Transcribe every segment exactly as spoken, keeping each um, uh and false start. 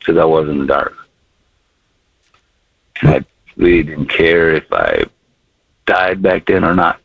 because I was in the dark. And I really didn't care if I died back then or not.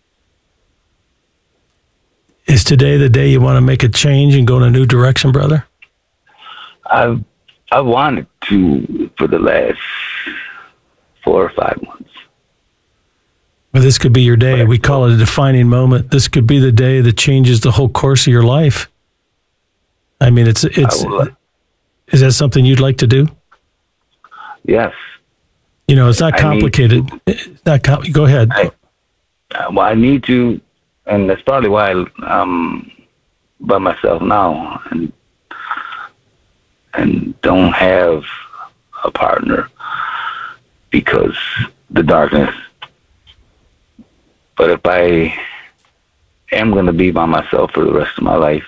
Is today the day you want to make a change and go in a new direction, brother? I've I wanted to for the last four or five months. Well, this could be your day. We call it a defining moment. This could be the day that changes the whole course of your life. I mean, it's it's. Is that something you'd like to do? Yes. You know, it's not complicated. It's not com- Go ahead. I, well, I need to, and that's probably why I'm by myself now, and and don't have a partner because the darkness. But if I am going to be by myself for the rest of my life,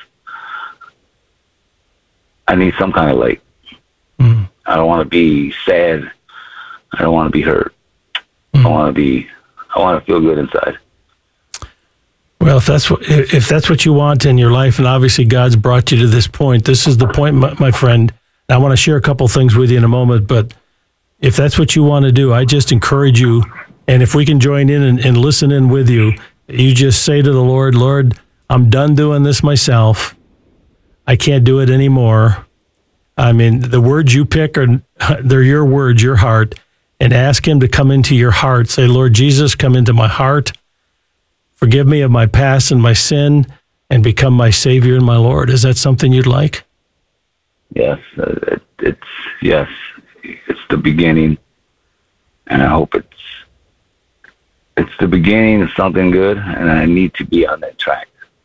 I need some kind of light. Mm. I don't want to be sad. I don't want to be hurt. Mm. I want to be. I want to feel good inside. Well, if that's what if that's what you want in your life, and obviously God's brought you to this point, this is the point, my, my friend. I want to share a couple things with you in a moment, but if that's what you want to do, I just encourage you. And if we can join in and, and listen in with you, you just say to the Lord, Lord, I'm done doing this myself. I can't do it anymore. I mean, the words you pick are, they're your words, your heart, and ask him to come into your heart. Say, Lord Jesus, come into my heart. Forgive me of my past and my sin, and become my Savior and my Lord. Is that something you'd like? Yes, uh, it, it's, yes, it's the beginning, and I hope it's, it's the beginning of something good, and I need to be on that track.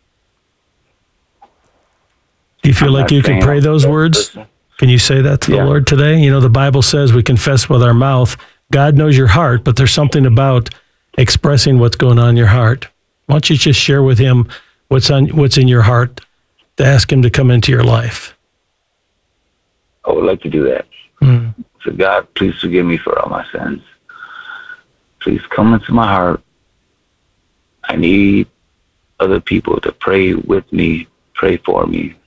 Do you feel I'm like you can pray those words? Person. Can you say that to yeah. the Lord today? You know, the Bible says we confess with our mouth. God knows your heart, but there's something about expressing what's going on in your heart. Why don't you just share with him what's on what's in your heart to ask him to come into your life? I would like to do that. Mm. So God, please forgive me for all my sins. Please come into my heart. I need other people to pray with me, pray for me.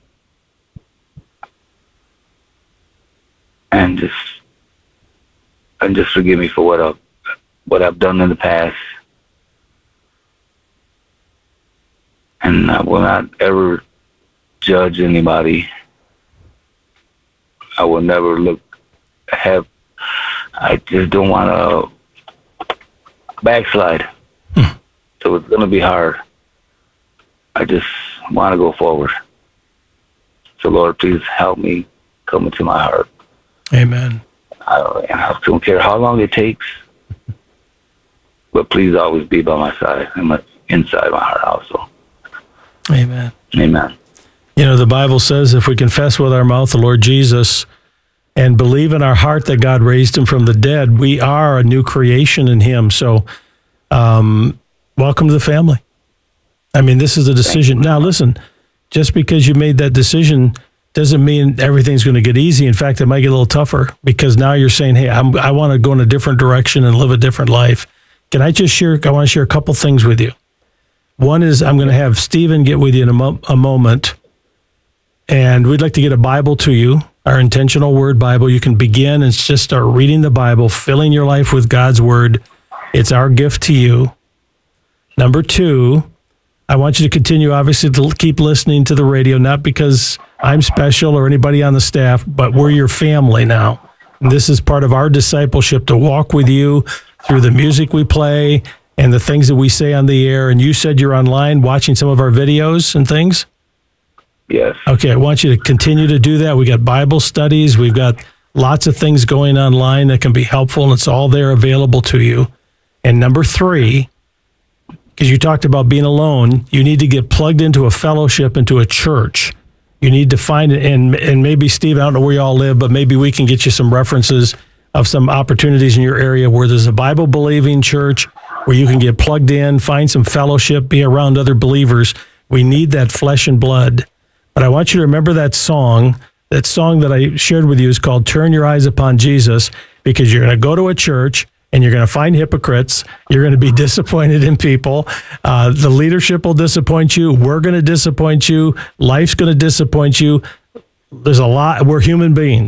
And just and just forgive me for what I've what I've done in the past. And I will not ever judge anybody. I will never look have I just don't want to backslide. Hmm. So it's gonna be hard. I just want to go forward. So Lord, please help me come into my heart. Amen. I don't, I don't care how long it takes, but please always be by my side and my, inside my heart also. Amen. Amen. You know, the Bible says if we confess with our mouth the Lord Jesus and believe in our heart that God raised him from the dead, we are a new creation in him. So um, welcome to the family. I mean, this is a decision. Now, listen, just because you made that decision doesn't mean everything's going to get easy. In fact, it might get a little tougher because now you're saying, hey, I'm, I want to go in a different direction and live a different life. Can I just share, I want to share a couple things with you. One is I'm going to have Stephen get with you in a, mo- a moment, and we'd like to get a Bible to you, our intentional word Bible. You can begin and just start reading the Bible, filling your life with God's word. It's our gift to you. Number two, I want you to continue, obviously, to keep listening to the radio, not because I'm special or anybody on the staff, but we're your family now. And this is part of our discipleship, to walk with you through the music we play and the things that we say on the air. And you said you're online watching some of our videos and things? Yes. Okay, I want you to continue to do that. We got Bible studies. We've got lots of things going online that can be helpful, and it's all there available to you. And number three, because you talked about being alone, you need to get plugged into a fellowship, into a church. You need to find it, and and maybe, Steve, I don't know where you all live, but maybe we can get you some references of some opportunities in your area where there's a Bible-believing church where you can get plugged in, find some fellowship, be around other believers. We need that flesh and blood. But I want you to remember that song. That song that I shared with you is called Turn Your Eyes Upon Jesus, because you're going to go to a church and you're going to find hypocrites. You're going to be disappointed in people. Uh, the leadership will disappoint you. We're going to disappoint you. Life's going to disappoint you. There's a lot. We're human beings.